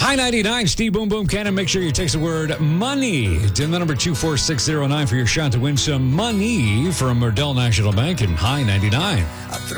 High 99, Steve Boom Boom Cannon. Make sure you text the word money to the number 24609 for your shot to win some money from Merdell National Bank and High 99.